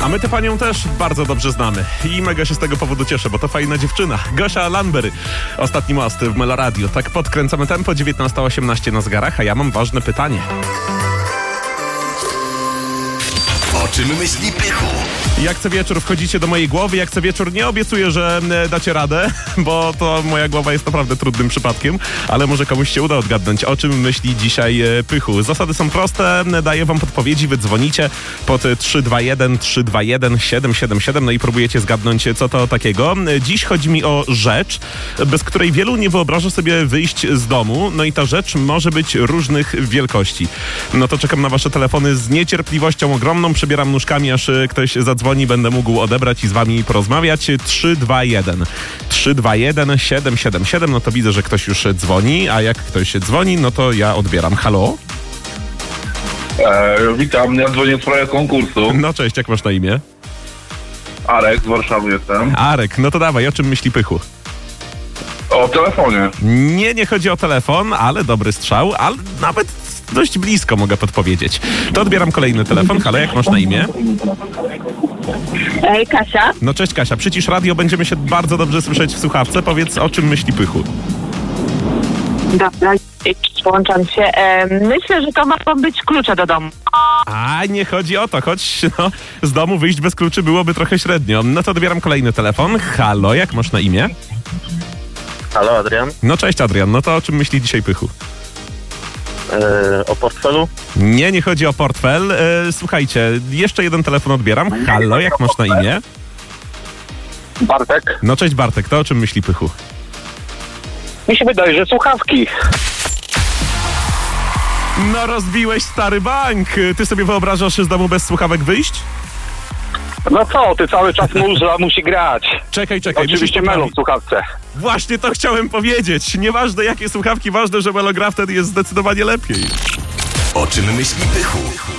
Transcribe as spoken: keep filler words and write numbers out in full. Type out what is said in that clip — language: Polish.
A my tę panią też bardzo dobrze znamy i mega się z tego powodu cieszę, bo to fajna dziewczyna. Gosia Landberry. Ostatni most w Meloradio. Tak podkręcamy tempo, dziewiętnasta osiemnaście na zegarach, a ja mam ważne pytanie. O czym myśli Pychu? Jak co wieczór wchodzicie do mojej głowy, jak co wieczór nie obiecuję, że dacie radę, bo to moja głowa jest naprawdę trudnym przypadkiem, ale może komuś się uda odgadnąć, o czym myśli dzisiaj Pychu. Zasady są proste, daję wam podpowiedzi, wy dzwonicie pod trzy dwa jeden trzy dwa jeden siedem siedem siedem, no i próbujecie zgadnąć, co to takiego. Dziś chodzi mi o rzecz, bez której wielu nie wyobraża sobie wyjść z domu, no i ta rzecz może być różnych wielkości. No to czekam na wasze telefony z niecierpliwością ogromną, przebieram nóżkami, aż ktoś zadzwoni. Będę mógł odebrać i z wami porozmawiać. trzy dwa jeden trzy dwa jeden siedem siedem siedem. No to widzę, że ktoś już dzwoni, a jak ktoś dzwoni, no to ja odbieram. Halo? E, witam, ja dzwonię w sprawie konkursu. No cześć, jak masz na imię? Arek, z Warszawy jestem. Arek, no to dawaj, o czym myśli Pychu? O telefonie. Nie, nie chodzi o telefon, ale dobry strzał, ale nawet dość blisko mogę podpowiedzieć. To odbieram kolejny telefon. Halo, jak masz na imię? Ej, Kasia? No cześć Kasia, przycisz radio, będziemy się bardzo dobrze słyszeć w słuchawce. Powiedz, o czym myśli Pychu? Dobra, połączam się. E, myślę, że to mogą być klucze do domu. A, nie chodzi o to, choć no, z domu wyjść bez kluczy byłoby trochę średnio. No to odbieram kolejny telefon. Halo, jak masz na imię? Halo, Adrian. No cześć Adrian, no to o czym myśli dzisiaj Pychu? Yy, o portfelu? Nie, nie chodzi o portfel. E, słuchajcie, jeszcze jeden telefon odbieram. Halo, jak masz na imię? Bartek. No cześć Bartek, to o czym myśli Pychu? Mi się wydaje, że słuchawki. No rozbiłeś stary bank. Ty sobie wyobrażasz z domu bez słuchawek wyjść? No co, ty cały czas muza musi grać. Czekaj, czekaj. Oczywiście musisz melą w poprawić. słuchawce. Właśnie to chciałem powiedzieć. Nieważne jakie słuchawki, ważne, że Melo gra, wtedy jest zdecydowanie lepiej. O czym myśli Pychu?